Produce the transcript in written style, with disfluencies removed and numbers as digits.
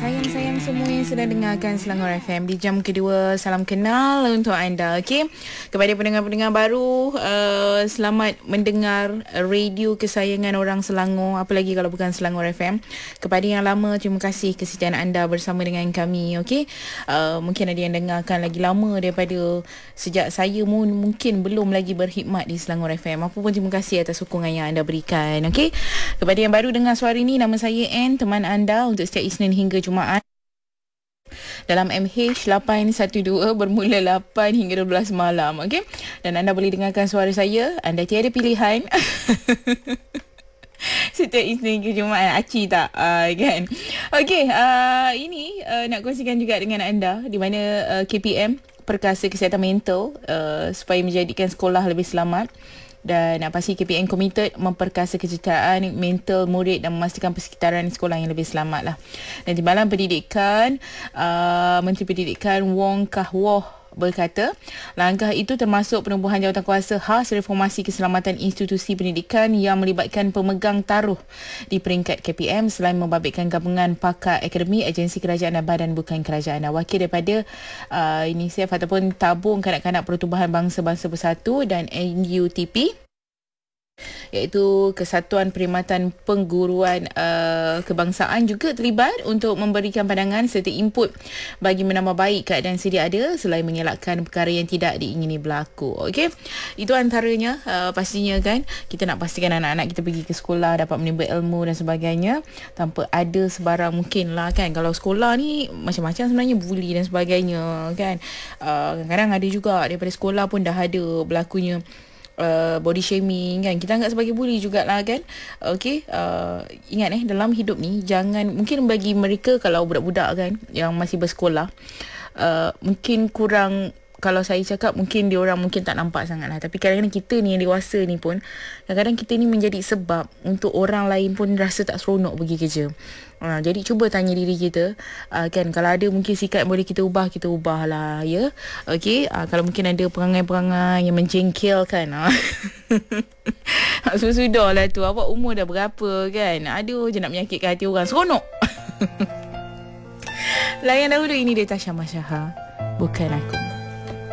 sayang-sayang semua yang sedang dengarkan Selangor FM di jam kedua. Salam kenal untuk anda. Okey, kepada pendengar-pendengar baru, selamat mendengar radio kesayangan orang Selangor, apalagi kalau bukan Selangor FM. Kepada yang lama, terima kasih kesetiaan anda bersama dengan kami. Okey, mungkin ada yang dengarkan lagi lama daripada sejak saya mungkin belum lagi berkhidmat di Selangor FM. Apa pun terima kasih atas sokongan yang anda berikan. Okey, kepada yang baru dengar suara ini, nama saya Ann, teman anda untuk setiap Isnin hingga Jumaat dalam MH812 bermula 8 hingga 12 malam. Okey, dan anda boleh dengarkan suara saya, anda tiada pilihan. Setiap Isnin hingga Jumaat. Aci tak? Kan? Okey, ini nak kongsikan juga dengan anda di mana KPM, Perkasa Kesihatan Mental, supaya menjadikan sekolah lebih selamat. Dan pasti KPM komited memperkasa kejayaan mental murid dan memastikan persekitaran sekolah yang lebih selamat lah. Dan Timbalan Pendidikan, Menteri Pendidikan Wong Kah Woh berkata, langkah itu termasuk penubuhan jawatankuasa khas reformasi keselamatan institusi pendidikan yang melibatkan pemegang taruh di peringkat KPM selain membabitkan gabungan pakar akademi, agensi kerajaan dan badan bukan kerajaan. Wakil daripada UNICEF ataupun Tabung Kanak-Kanak Pertubuhan Bangsa-Bangsa Bersatu dan NUTP, iaitu Kesatuan Perkhidmatan Pengguruan Kebangsaan, juga terlibat untuk memberikan pandangan serta input bagi menambah baik keadaan sedia ada selain mengelakkan perkara yang tidak diingini berlaku. Okey, itu antaranya. Pastinya kan kita nak pastikan anak-anak kita pergi ke sekolah dapat menimba ilmu dan sebagainya tanpa ada sebarang, mungkin lah kan, kalau sekolah ni macam-macam sebenarnya, bully dan sebagainya kan. Kadang-kadang ada juga daripada sekolah pun dah ada berlakunya body shaming kan. Kita anggap sebagai bully jugalah kan. Okey, ingat dalam hidup ni jangan, mungkin bagi mereka kalau budak-budak kan yang masih bersekolah, mungkin kurang, kalau saya cakap mungkin dia orang mungkin tak nampak sangat lah. Tapi kadang-kadang kita ni yang dewasa ni pun, kadang-kadang kita ni menjadi sebab untuk orang lain pun rasa tak seronok pergi kerja. Jadi cuba tanya diri kita, kan, kalau ada mungkin sikap yang boleh kita ubah lah ya. Okey, kalau mungkin ada perangai-perangai yang menjengkelkan, sudahlah tu, awak umur dah berapa kan, aduh je nak menyakitkan hati orang, seronok. Layan dahulu, ini dia Tasha Masyaha, Bukan Aku.